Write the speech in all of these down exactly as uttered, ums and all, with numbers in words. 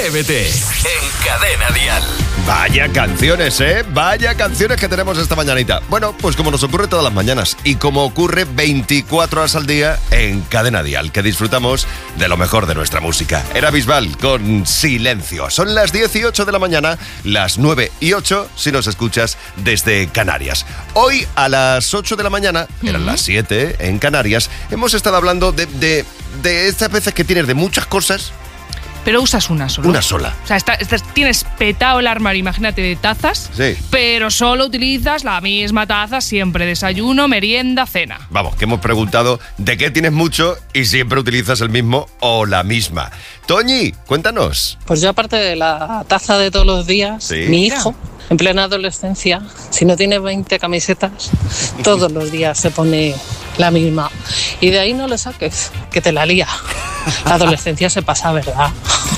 Atrévete en Cadena Dial. Vaya canciones, ¿eh? Vaya canciones que tenemos esta mañanita. Bueno, pues como nos ocurre todas las mañanas y como ocurre veinticuatro horas al día en Cadena Dial, que disfrutamos de lo mejor de nuestra música. Era Bisbal con Silencio. Son las dieciocho de la mañana, las nueve y ocho si nos escuchas desde Canarias. Hoy a las ocho de la mañana, eran las siete en Canarias, hemos estado hablando de, de, de estas veces que tienes de muchas cosas. Pero usas una sola. Una sola. O sea, está, está, tienes petado el armario, imagínate, de tazas, sí, pero solo utilizas la misma taza siempre, desayuno, merienda, cena. Vamos, que hemos preguntado de qué tienes mucho y siempre utilizas el mismo o la misma. Toñi, cuéntanos. Pues yo, aparte de la taza de todos los días, ¿sí? Mi hijo, en plena adolescencia, si no tiene veinte camisetas, todos los días se pone la misma. Y de ahí no le saques, que te la lía. La adolescencia se pasa, ¿verdad?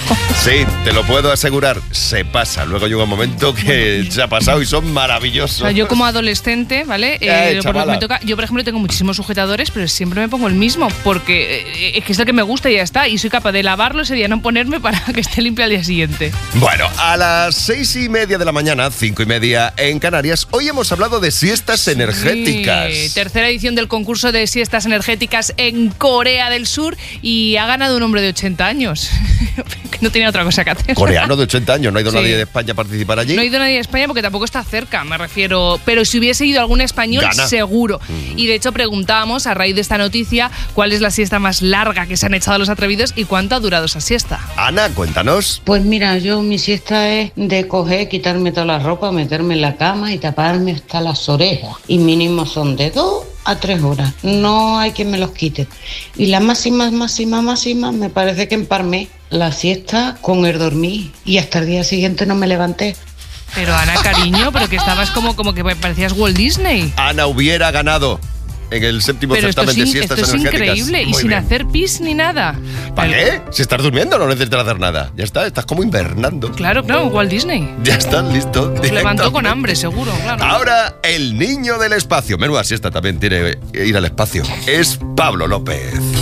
Sí, te lo puedo asegurar, se pasa. Luego llega un momento que se ha pasado y son maravillosos. O sea, yo como adolescente, ¿vale? Eh, Eh, porque me toca, yo, por ejemplo, tengo muchísimos sujetadores, pero siempre me pongo el mismo, porque eh, es que es el que me gusta y ya está. Y soy capaz de lavarlo ese día, no ponerme para que esté limpio al día siguiente. Bueno, a las seis y media de la mañana, cinco y media en Canarias, hoy hemos hablado de siestas Sí, energéticas. Tercera edición del concurso de siestas energéticas en Corea del Sur y ha ganado un hombre de ochenta años. Que no tenía otra cosa que hacer. Coreano de ochenta años, no ha ido Sí. nadie de España a participar allí. No ha ido nadie de España porque tampoco está cerca, me refiero. Pero si hubiese ido algún español, Gana. seguro. Mm. Y de hecho preguntábamos, a raíz de esta noticia, cuál es la siesta más larga que se han echado los atrevidos y cuánto ha durado esa siesta. Ana, cuéntanos. Pues mira, yo mi siesta es de coger, quitarme toda la ropa, meterme en la cama y taparme hasta las orejas. Y mínimo son de dos a tres horas. No hay quien me los quite. Y la máxima, máxima, máxima, me parece que emparmé la siesta con el dormir y hasta el día siguiente no me levanté. Pero Ana, cariño, pero que estabas como, como que parecías Walt Disney. Ana hubiera ganado en el séptimo Pero esto certamen es, de in- siestas esto es energéticas. increíble y Muy sin bien. hacer pis ni nada. ¿Para Pero- qué? Si estás durmiendo no necesitas hacer nada. Ya está, estás como invernando. Claro, claro, Walt Disney. Ya estás listo. Se levantó con directamente. hambre, seguro, claro. Ahora, el niño del espacio. Menuda siesta también tiene ir al espacio. Es Pablo López.